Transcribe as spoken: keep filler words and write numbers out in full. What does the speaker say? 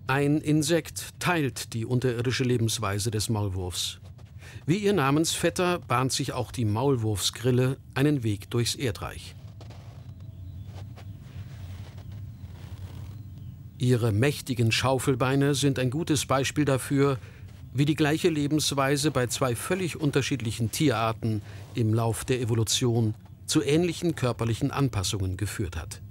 Ein Insekt teilt die unterirdische Lebensweise des Maulwurfs. Wie ihr Namensvetter bahnt sich auch die Maulwurfsgrille einen Weg durchs Erdreich. Ihre mächtigen Schaufelbeine sind ein gutes Beispiel dafür, wie die gleiche Lebensweise bei zwei völlig unterschiedlichen Tierarten im Lauf der Evolution zu ähnlichen körperlichen Anpassungen geführt hat.